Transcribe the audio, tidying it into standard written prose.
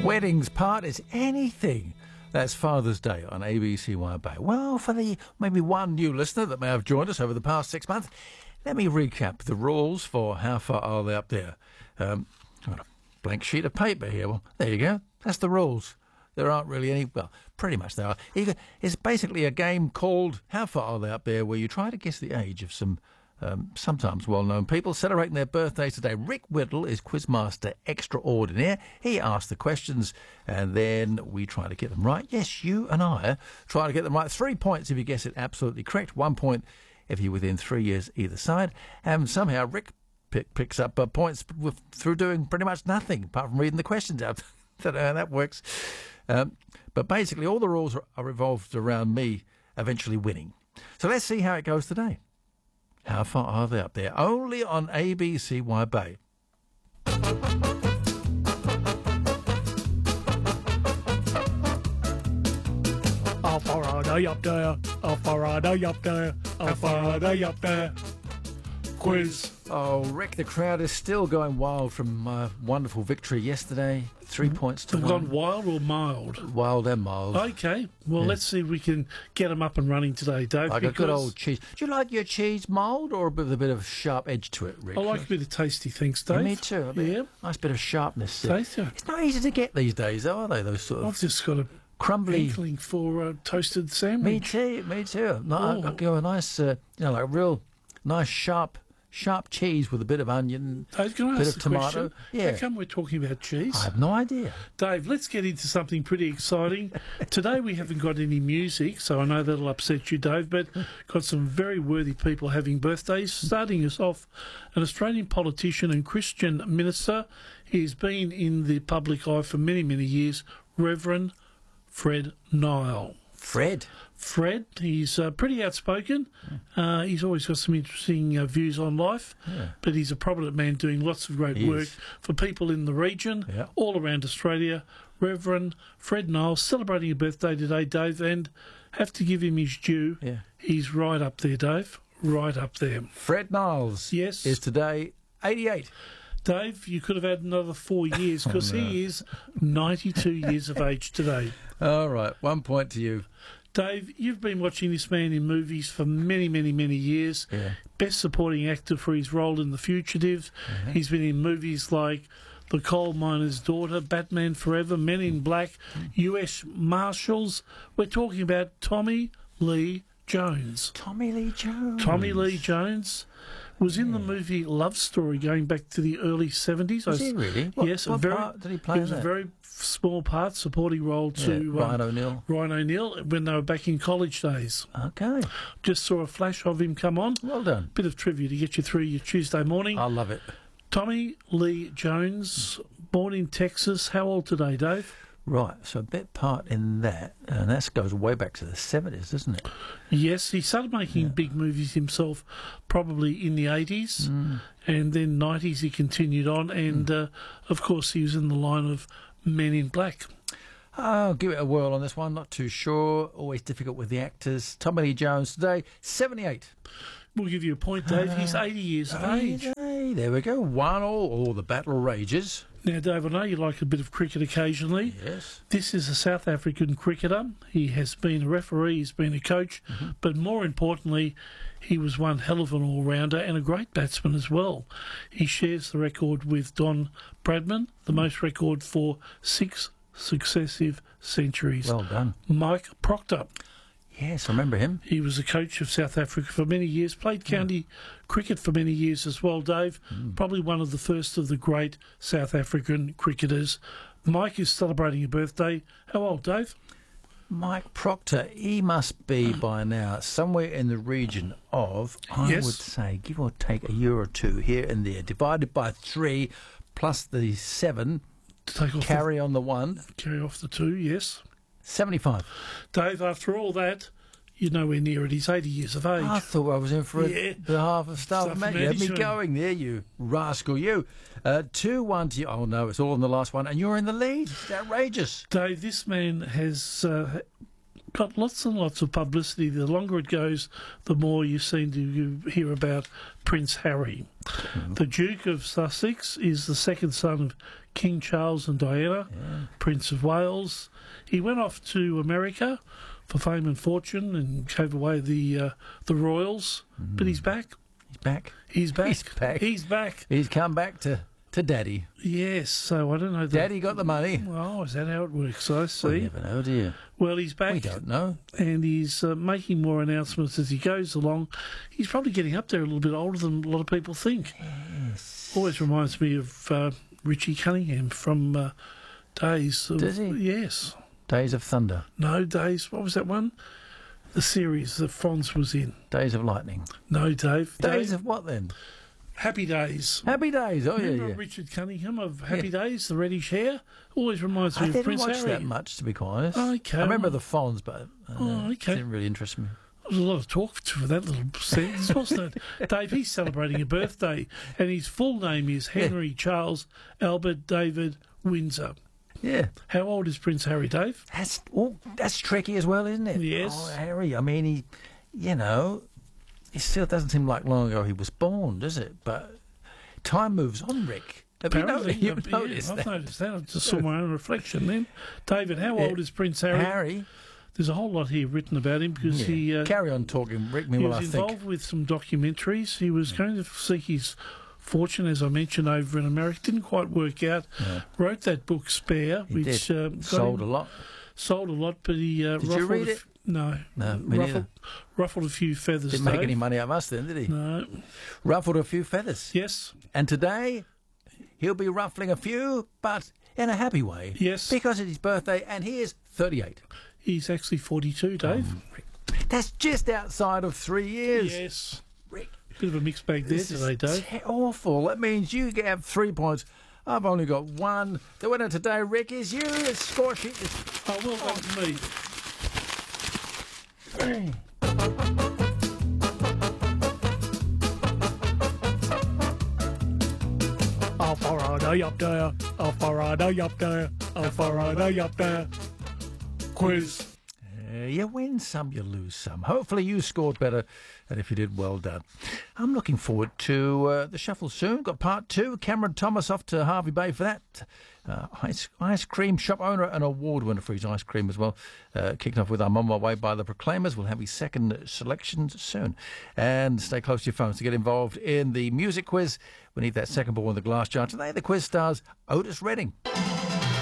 Weddings, parties, anything. That's Father's Day on ABCY Bay. Well, for the maybe one new listener that may have joined us over the past 6 months, let me recap the rules for How Far Are They Up There. I've got a blank sheet of paper here. Well, there you go. That's the rules. There aren't really any, well, pretty much there are. It's basically a game called How Far Are They Up There, where you try to guess the age of some sometimes well-known people celebrating their birthdays today. Rick Whittle is Quizmaster Extraordinaire. He asks the questions and then we try to get them right. Yes, you and I try to get them right. 3 points if you guess it absolutely correct. 1 point if you're within 3 years either side. And somehow Rick picks up points through doing pretty much nothing apart from reading the questions out. Don't know how that works. But basically all the rules are revolved around me eventually winning. So let's see how it goes today. How far are they up there? Only on ABCY Bay. How far are they up there? How far are they up there? How far are they up there? Quiz. Oh, Rick, the crowd is still going wild from my wonderful victory yesterday. 3 points to They've 1. gone wild or mild? Wild and mild. Okay, well, let's see if we can get them up and running today, Dave. Like a good old cheese. Do you like your cheese mild or with a bit of sharp edge to it, Rick? I like a bit of tasty things, Dave. Me too. Nice bit of sharpness. Tasty. It's not easy to get these days, though, are they? Those sort of I've just got a crumbly inkling for a toasted sandwich. Me too. No, I'll go a nice, like a real nice sharp cheese with a bit of onion, Dave, can I bit ask of a tomato. question? Yeah. How come we're talking about cheese? I have no idea. Dave, let's get into something pretty exciting. Today we haven't got any music, so I know that'll upset you, Dave, but got some very worthy people having birthdays. Starting us off, an Australian politician and Christian minister. He's been in the public eye for many, many years, Reverend Fred Nile. Fred, he's pretty outspoken. He's always got some interesting views on life, but he's a prominent man doing lots of great work for people in the region, all around Australia. Reverend Fred Nile celebrating a birthday today, Dave, and have to give him his due. Yeah. He's right up there, Dave, right up there. Fred Niles is today 88. Dave, you could have had another 4 years because he is 92 years of age today. All right, 1 point to you. Dave, you've been watching this man in movies for many, many, many years. Yeah. Best supporting actor for his role in The Fugitive. He's been in movies like The Coal Miner's Daughter, Batman Forever, Men in Black, US Marshals. We're talking about Tommy Lee Jones. Tommy Lee Jones. Tommy Lee Jones was in the movie Love Story going back to the early 70s. Was he really? Yes. What part did he play? It was a very small part, supporting role to Ryan O'Neill. Ryan O'Neill when they were back in college days. Okay. Just saw a flash of him come on. Well done. Bit of trivia to get you through your Tuesday morning. I love it. Tommy Lee Jones, born in Texas. How old today, Dave? Right, so a bit part in that, and that goes way back to the 70s, doesn't it? Yes, he started making big movies himself probably in the 80s, and then 90s he continued on, and of course he was in the line of Men in Black. I'll give it a whirl on this one, not too sure, always difficult with the actors. Tommy Lee Jones today, 78. We'll give you a point, Dave. He's 80 years of age. Hey, there we go, 1-1, the battle rages. Now, Dave, I know you like a bit of cricket occasionally. Yes. This is a South African cricketer. He has been a referee, he's been a coach, but more importantly, he was one hell of an all-rounder and a great batsman as well. He shares the record with Don Bradman, the most record for 6 successive centuries. Well done. Mike Proctor. Yes, I remember him. He was a coach of South Africa for many years, played county cricket for many years as well, Dave. Probably one of the first of the great South African cricketers. Mike is celebrating a birthday. How old, Dave? Mike Proctor, he must be by now somewhere in the region of, I would say, give or take a year or two here and there, divided by 3 plus the 7, carry on the 1. Carry off the 2, yes. 75. Dave, after all that, you're nowhere near it. He's 80 years of age. I thought I was in for the half of stuff. Mate, you had me going there, you rascal, you. 2-1 to you. Oh, no, it's all in the last one. And you're in the lead. It's outrageous. Dave, this man has got lots and lots of publicity. The longer it goes, the more you seem to hear about Prince Harry. The Duke of Sussex is the second son of King Charles and Diana, Prince of Wales. He went off to America for fame and fortune and gave away the royals. But he's back. He's back. He's back. He's back. He's back. He's come back to Daddy. Yes, so I don't know. Daddy got the money. Oh, is that how it works? I see. We never know, do you? Well, he's back. We don't know. And he's making more announcements as he goes along. He's probably getting up there a little bit older than a lot of people think. Yes. Always reminds me of Richie Cunningham from Days. Does he? Yes. Days of Thunder. No, Days. What was that one? The series that Fonz was in. Days of Lightning. No, Dave. Days of what then? Happy Days. Happy Days. Oh, Remember yeah. Richard Cunningham of Happy Days, the reddish hair? Always reminds me I of didn't Prince watch Harry. that much, to be quite honest. Okay. I remember the Fonz, but it okay. didn't really interest me. There was a lot of talk for that little sentence, wasn't it? Dave, he's celebrating a birthday, and his full name is Henry Charles Albert David Windsor. Yeah. How old is Prince Harry, Dave? That's tricky as well, isn't it? Yes. Oh, Harry, I mean, it still doesn't seem like long ago he was born, does it? But time moves on, Rick. Have you noticed I've that? noticed that. I just saw my own reflection then. David, how old is Prince Harry? Harry? There's a whole lot here written about him because he Carry on talking, Rick, he meanwhile, was I involved think. with some documentaries. He was going to seek his fortune, as I mentioned, over in America. Didn't quite work out. Yeah. Wrote that book, Spare, He which did. Sold a lot. Sold a lot, but he Did you read it? No. No, me neither. Ruffled a few feathers. Didn't make Dave. any money out of us then, did he? No. Ruffled a few feathers. Yes. And today, he'll be ruffling a few, but in a happy way. Yes. Because it's his birthday, and he is 38. He's actually 42, Dave. That's just outside of 3 years. Yes. Rick, Bit of a mixed bag there this today, is Dave. awful. That means you have 3 points. I've only got one. The winner today, Rick, is you. The score sheet is... Oh, well done to me. I'll Faraday up there, I'll Faraday up there, I'll Faraday up there. Quiz. You win some, you lose some. Hopefully you scored better, and if you did, well done. I'm looking forward to the shuffle soon. Got part 2. Cameron Thomas off to Harvey Bay for that. Ice cream shop owner and award winner for his ice cream as well. Kicking off with I'm On My Way by the Proclaimers. We'll have his second selection soon. And stay close to your phones to get involved in the music quiz. We need that second ball in the glass jar. Today the quiz stars Otis Redding.